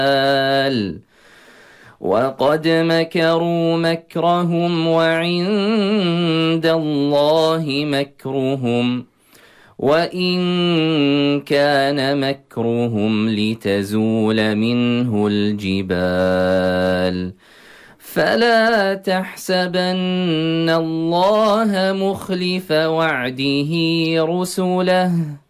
وقد مكروا مكرهم وعند الله مكرهم وإن كان مكرهم لتزول منه الجبال فلا تحسبن الله مخلف وعده رسله